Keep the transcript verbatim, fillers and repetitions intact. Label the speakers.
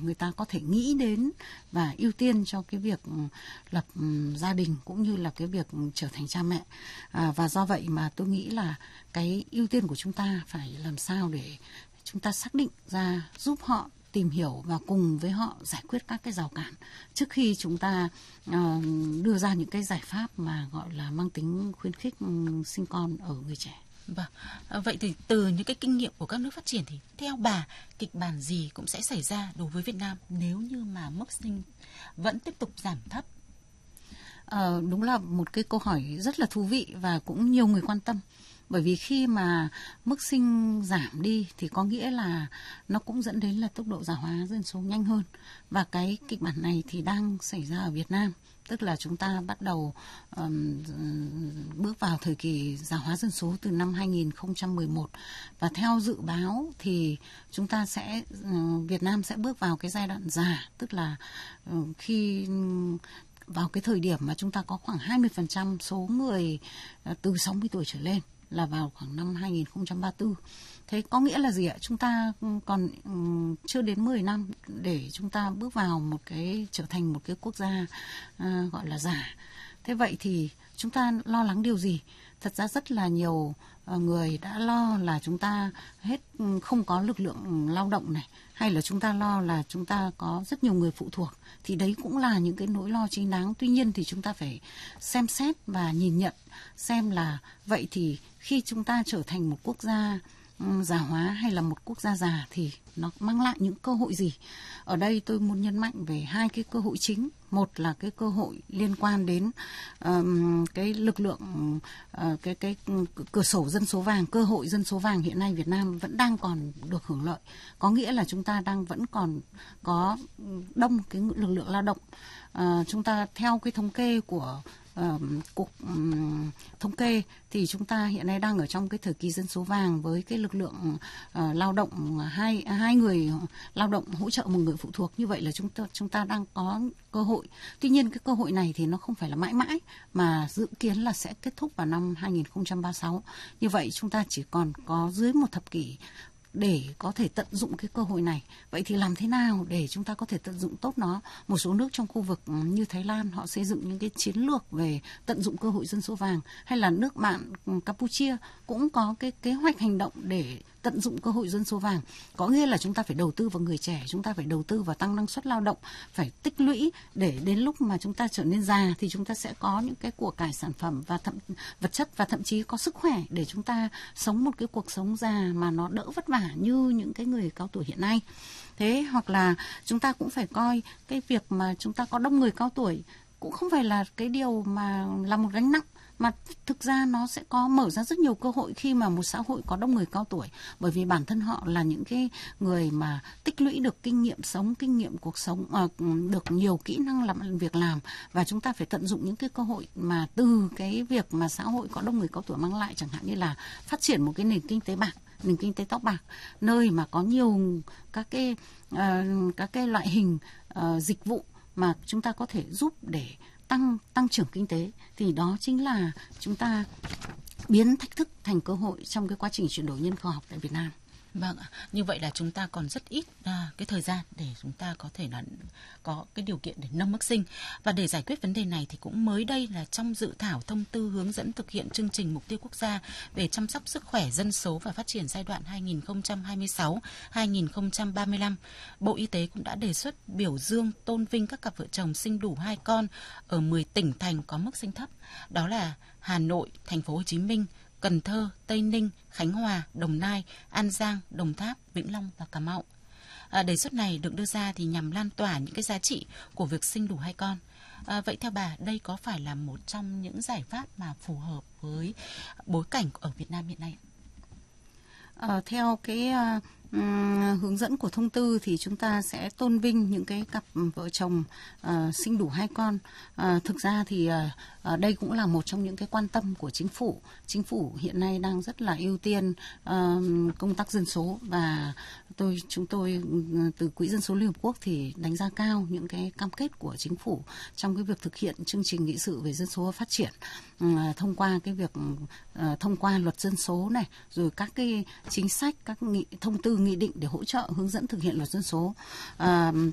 Speaker 1: người ta có thể nghĩ đến và ưu tiên cho cái việc lập gia đình cũng như là cái việc trở thành cha mẹ. À, và do vậy mà tôi nghĩ là cái ưu tiên của chúng ta phải làm sao để chúng ta xác định ra, giúp họ tìm hiểu và cùng với họ giải quyết các cái rào cản trước khi chúng ta uh, đưa ra những cái giải pháp mà gọi là mang tính khuyến khích um, sinh con ở người trẻ.
Speaker 2: Vâng, vậy thì từ những cái kinh nghiệm của các nước phát triển thì theo bà, kịch bản gì cũng sẽ xảy ra đối với Việt Nam nếu như mà mức sinh vẫn tiếp tục giảm thấp?
Speaker 1: Ờ, đúng là một cái câu hỏi rất là thú vị và cũng nhiều người quan tâm. Bởi vì khi mà mức sinh giảm đi thì có nghĩa là nó cũng dẫn đến là tốc độ già hóa dân số nhanh hơn. Và cái kịch bản này thì đang xảy ra ở Việt Nam. Tức là chúng ta bắt đầu um, bước vào thời kỳ già hóa dân số từ năm hai nghìn không trăm mười một. Và theo dự báo thì chúng ta sẽ, uh, Việt Nam sẽ bước vào cái giai đoạn già. Tức là uh, khi... Um, vào cái thời điểm mà chúng ta có khoảng hai mươi phần trăm số người uh, từ sáu mươi tuổi trở lên là vào khoảng năm hai nghìn không trăm ba mươi tư. Thế có nghĩa là gì ạ? Chúng ta còn um, chưa đến mười năm để chúng ta bước vào một cái trở thành một cái quốc gia uh, gọi là già. Thế vậy thì chúng ta lo lắng điều gì? Thật ra rất là nhiều uh, người đã lo là chúng ta hết um, không có lực lượng um, lao động này, hay là chúng ta lo là chúng ta có rất nhiều người phụ thuộc. Thì đấy cũng là những cái nỗi lo chính đáng. Tuy nhiên thì chúng ta phải xem xét và nhìn nhận xem là vậy thì khi chúng ta trở thành một quốc gia um, già hóa hay là một quốc gia già thì nó mang lại những cơ hội gì? Ở đây tôi muốn nhấn mạnh về hai cái cơ hội chính. Một là cái cơ hội liên quan đến um, cái lực lượng, uh, cái cái cửa sổ dân số vàng, cơ hội dân số vàng hiện nay Việt Nam vẫn đang còn được hưởng lợi. Có nghĩa là chúng ta đang vẫn còn có đông cái lực lượng lao động. Uh, chúng ta theo cái thống kê của Uh, cục um, thống kê thì chúng ta hiện nay đang ở trong cái thời kỳ dân số vàng với cái lực lượng uh, lao động hai hai người lao động hỗ trợ một người phụ thuộc. Như vậy là chúng ta chúng ta đang có cơ hội. Tuy nhiên cái cơ hội này thì nó không phải là mãi mãi mà dự kiến là sẽ kết thúc vào năm hai nghìn không trăm ba mươi sáu. Như vậy chúng ta chỉ còn có dưới một thập kỷ để có thể tận dụng cái cơ hội này. Vậy thì làm thế nào để chúng ta có thể tận dụng tốt nó? Một số nước trong khu vực như Thái Lan họ xây dựng những cái chiến lược về tận dụng cơ hội dân số vàng, hay là nước bạn Campuchia cũng có cái kế hoạch hành động để tận dụng cơ hội dân số vàng. Có nghĩa là chúng ta phải đầu tư vào người trẻ, chúng ta phải đầu tư vào tăng năng suất lao động, phải tích lũy để đến lúc mà chúng ta trở nên già thì chúng ta sẽ có những cái của cải sản phẩm và thậm vật chất và thậm chí có sức khỏe để chúng ta sống một cái cuộc sống già mà nó đỡ vất vả như những cái người cao tuổi hiện nay. Thế hoặc là chúng ta cũng phải coi cái việc mà chúng ta có đông người cao tuổi cũng không phải là cái điều mà là một gánh nặng, mà thực ra nó sẽ có mở ra rất nhiều cơ hội khi mà một xã hội có đông người cao tuổi, bởi vì bản thân họ là những cái người mà tích lũy được kinh nghiệm sống, kinh nghiệm cuộc sống, à, được nhiều kỹ năng làm việc làm, và chúng ta phải tận dụng những cái cơ hội mà từ cái việc mà xã hội có đông người cao tuổi mang lại, chẳng hạn như là phát triển một cái nền kinh tế bạc, nền kinh tế tóc bạc, nơi mà có nhiều các cái uh, các cái loại hình uh, dịch vụ mà chúng ta có thể giúp để tăng tăng trưởng kinh tế, thì đó chính là chúng ta biến thách thức thành cơ hội trong cái quá trình chuyển đổi nhân khẩu học tại Việt Nam.
Speaker 2: Vâng, như vậy là chúng ta còn rất ít à, cái thời gian để chúng ta có thể là có cái điều kiện để nâng mức sinh. Và để giải quyết vấn đề này thì cũng mới đây là trong dự thảo thông tư hướng dẫn thực hiện chương trình mục tiêu quốc gia về chăm sóc sức khỏe dân số và phát triển giai đoạn hai nghìn không trăm hai mươi sáu đến hai nghìn không trăm ba mươi lăm, Bộ Y tế cũng đã đề xuất biểu dương tôn vinh các cặp vợ chồng sinh đủ hai con ở mười tỉnh thành có mức sinh thấp. Đó là Hà Nội, Thành phố Hồ Chí Minh, Cần Thơ, Tây Ninh, Khánh Hòa, Đồng Nai, An Giang, Đồng Tháp, Vĩnh Long và Cà Mau. À, đề xuất này được đưa ra thì nhằm lan tỏa những cái giá trị của việc sinh đủ hai con. À, vậy theo bà, đây có phải là một trong những giải pháp mà phù hợp với bối cảnh ở Việt Nam hiện nay?
Speaker 1: À, theo cái uh, um, hướng dẫn của thông tư thì chúng ta sẽ tôn vinh những cái cặp vợ chồng uh, sinh đủ hai con. Uh, thực ra thì uh, uh, đây cũng là một trong những cái quan tâm của chính phủ. Chính phủ hiện nay đang rất là ưu tiên uh, công tác dân số, và tôi chúng tôi từ Quỹ Dân số Liên Hợp Quốc thì đánh giá cao những cái cam kết của chính phủ trong cái việc thực hiện chương trình nghị sự về dân số và phát triển, uh, thông qua cái việc uh, thông qua luật dân số này, rồi các cái chính sách, các nghị, thông tư, nghị định để hỗ trợ hướng dẫn thực hiện luật dân số. À,